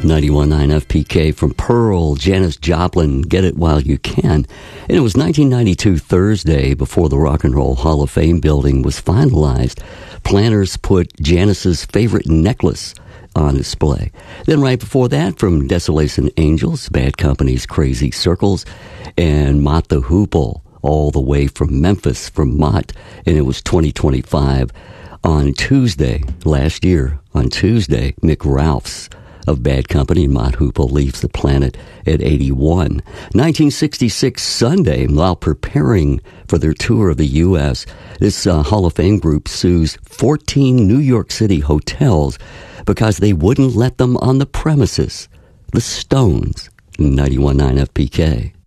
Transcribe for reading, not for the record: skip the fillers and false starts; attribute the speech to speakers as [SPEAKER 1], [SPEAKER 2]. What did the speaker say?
[SPEAKER 1] 91.9 FPK from Pearl, Janis Joplin, Get It While You Can. And it was 1992 Thursday, before the Rock and Roll Hall of Fame building was finalized. Planners put Janis's favorite necklace on display. Then right before that, from Desolation Angels, Bad Company's Crazy Circles, and Mott the Hoople, all the way from Memphis, from Mott, and it was 2025. On Tuesday, last year, on Tuesday, Mick Ralphs of Bad Company and Mott Hoople leaves the planet at 81. 1966 Sunday, while preparing for their tour of the U.S., this Hall of Fame group sues 14 New York City hotels because they wouldn't let them on the premises. The Stones, 91.9 FPK.